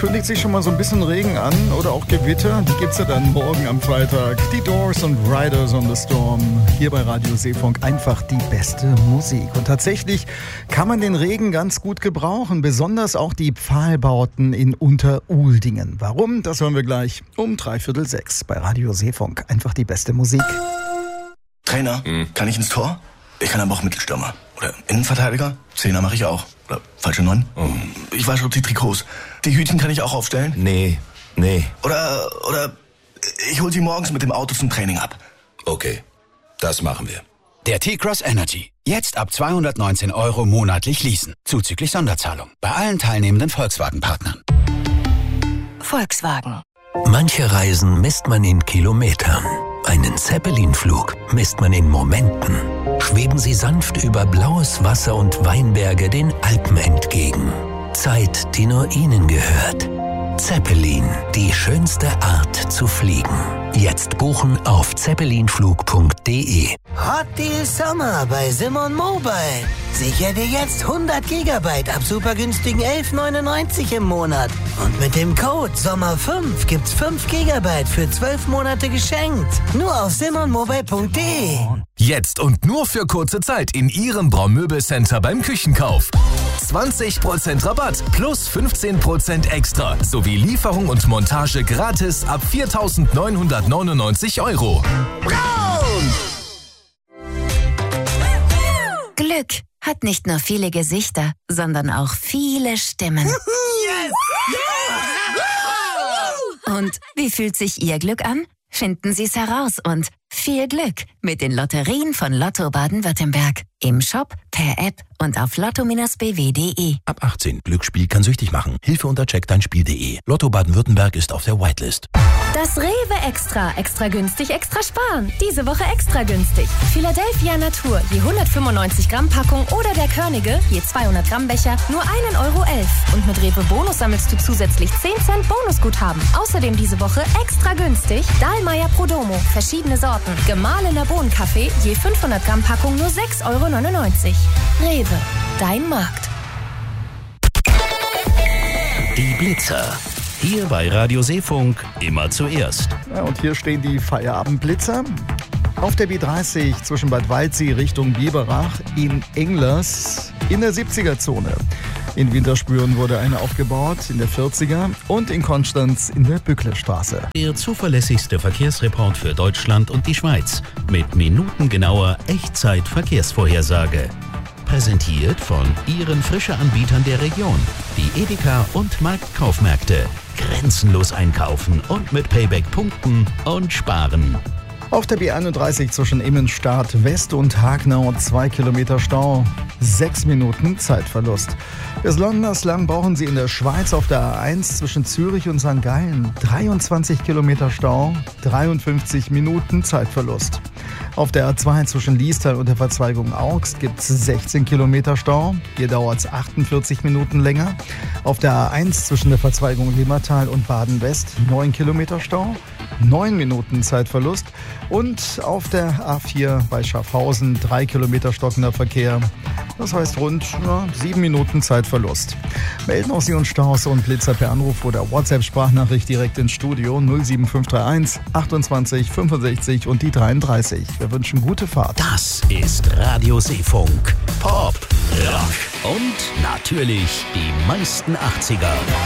kündigt sich schon mal so ein bisschen Regen an oder auch Gewitter. Die gibt's ja dann morgen am Freitag. Die Doors und Riders on the Storm. Hier bei Radio Seefunk einfach die beste Musik. Und tatsächlich kann man den Regen ganz gut gebrauchen. Besonders auch die Pfahlbauten in Unteruldingen. Warum? Das hören wir gleich um 5:45 bei Radio Seefunk. Einfach die beste Musik. Trainer, kann ich ins Tor? Ich kann aber auch Mittelstürmer. Oder Innenverteidiger? Zehner mache ich auch. Oder falsche 9? Ich wasche die Trikots. Die Hütchen kann ich auch aufstellen? Nee. Oder ich hol sie morgens mit dem Auto zum Training ab. Okay, das machen wir. Der T-Cross Energy. Jetzt ab 219 € monatlich leasen. Zuzüglich Sonderzahlung. Bei allen teilnehmenden Volkswagen-Partnern. Volkswagen. Manche Reisen misst man in Kilometern. Einen Zeppelin-Flug misst man in Momenten. Schweben Sie sanft über blaues Wasser und Weinberge den Alpen entgegen. Zeit, die nur Ihnen gehört. Zeppelin, die schönste Art zu fliegen. Jetzt buchen auf zeppelinflug.de. Hot Deal Sommer bei Simon Mobile. Sicher dir jetzt 100 GB ab super günstigen 11,99 im Monat. Und mit dem Code SOMMER5 gibt's 5 GB für 12 Monate geschenkt. Nur auf simonmobile.de. Jetzt und nur für kurze Zeit in Ihrem Braumöbelcenter beim Küchenkauf. 20% Rabatt plus 15% extra sowie Lieferung und Montage gratis ab 4.999 €. Glück hat nicht nur viele Gesichter, sondern auch viele Stimmen. Und wie fühlt sich Ihr Glück an? Finden Sie es heraus und viel Glück mit den Lotterien von Lotto Baden-Württemberg. Im Shop, per App und auf lotto-bw.de. Ab 18. Glücksspiel kann süchtig machen. Hilfe unter checkdeinspiel.de. Lotto Baden-Württemberg ist auf der Whitelist. Das Rewe Extra. Extra günstig, extra sparen. Diese Woche extra günstig. Philadelphia Natur, je 195 Gramm Packung oder der Körnige, je 200 Gramm Becher, nur 1,11 €. Und mit Rewe Bonus sammelst du zusätzlich 10 Cent Bonusguthaben. Außerdem diese Woche extra günstig Dahlmeier Prodomo, verschiedene Sorten. Gemahlener Bohnenkaffee, je 500 Gramm Packung nur 6,99 €. Rewe, dein Markt. Die Blitzer. Hier bei Radio Seefunk immer zuerst. Ja, und hier stehen die Feierabendblitzer. Auf der B30 zwischen Bad Waldsee Richtung Biberach in Englers in der 70er-Zone. In Winterspüren wurde eine aufgebaut, in der 40er und in Konstanz in der Bücklerstraße. Der zuverlässigste Verkehrsreport für Deutschland und die Schweiz mit minutengenauer Echtzeit-Verkehrsvorhersage. Präsentiert von Ihren Frische-Anbietern der Region. Die Edeka und Marktkaufmärkte. Grenzenlos einkaufen und mit Payback punkten und sparen. Auf der B31 zwischen Immenstadt West und Hagnau 2 Kilometer Stau, 6 Minuten Zeitverlust. Besonders lang brauchen Sie in der Schweiz auf der A1 zwischen Zürich und St. Gallen, 23 Kilometer Stau, 53 Minuten Zeitverlust. Auf der A2 zwischen Liestal und der Verzweigung Augst gibt es 16 Kilometer Stau. Hier dauert es 48 Minuten länger. Auf der A1 zwischen der Verzweigung Limmatal und Baden-West 9 Kilometer Stau, 9 Minuten Zeitverlust. Und auf der A4 bei Schaffhausen 3 Kilometer stockender Verkehr. Das heißt rund 7 Minuten Zeitverlust. Melden auch Sie uns Staus und Blitzer per Anruf oder WhatsApp-Sprachnachricht direkt ins Studio 07531 28 65 und die 33. Wir wünschen gute Fahrt. Das ist Radio Seefunk. Pop, Rock und natürlich die meisten 80er.